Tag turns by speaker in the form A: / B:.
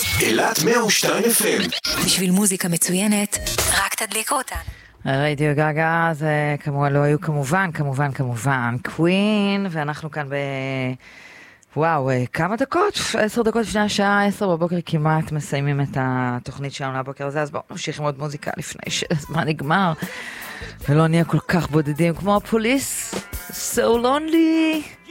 A: אילת 102 FM.
B: בשביל מוזיקה מצוינת, רק תדליקו אותנו.
C: רדיו גגה זה כמובן, לא היו כמובן קווין, ואנחנו כאן וואו, כמה דקות? 10 דקות לפני השעה 10 בבוקר כמעט מסיימים את התוכנית שלנו לבוקר הזה, אז בואו נמשיך עם עוד מוזיקה לפני שהזמן נגמר, ולא נהיה כל כך בודדים כמו הפוליס. So lonely.